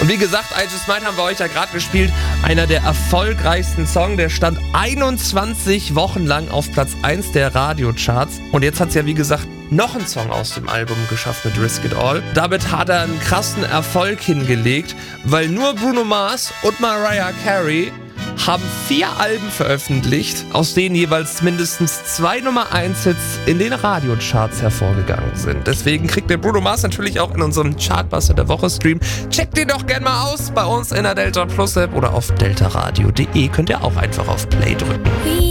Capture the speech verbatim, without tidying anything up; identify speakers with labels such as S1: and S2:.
S1: Und wie gesagt, I Just Might haben wir euch ja gerade gespielt. Einer der erfolgreichsten Songs. Der stand einundzwanzig Wochen lang auf Platz eins der Radiocharts. Und jetzt hat es ja, wie gesagt, noch einen Song aus dem Album geschafft mit Risk It All. Damit hat er einen krassen Erfolg hingelegt, weil nur Bruno Mars und Mariah Carey haben vier Alben veröffentlicht, aus denen jeweils mindestens zwei Nummer eins Hits in den Radiocharts hervorgegangen sind. Deswegen kriegt der Bruno Mars natürlich auch in unserem Chartbuster der Woche Stream. Checkt den doch gerne mal aus bei uns in der Delta Plus App oder auf deltaradio punkt de. Könnt ihr auch einfach auf Play drücken.